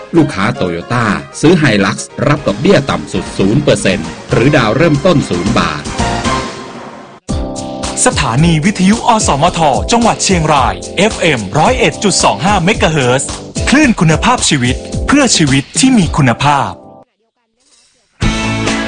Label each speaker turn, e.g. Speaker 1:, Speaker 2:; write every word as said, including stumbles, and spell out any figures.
Speaker 1: ลูกค้าโตโยต้าซื้อไฮลักซ์รับดอกเบี้ยต่ำสุด ศูนย์เปอร์เซ็นต์ หรือดาวเริ่มต้นศูนย์บาท
Speaker 2: สถานีวิทยุอสมทจังหวัดเชียงราย เอฟ เอ็ม หนึ่งศูนย์เอ็ดจุดสองห้า เมกะเฮิรตซ์คลื่นคุณภาพชีวิตเพื่อชีวิตที่มีคุณภาพ